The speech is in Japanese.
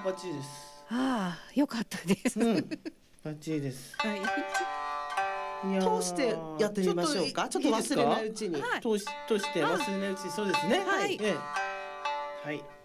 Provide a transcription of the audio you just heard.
バッチリです。 ああ、よかったです。 バッチリです。 はい。 通してやってみましょうか。ちょっと忘れないうちに。 通して忘れないうちに、そうですね。 はい。 はい。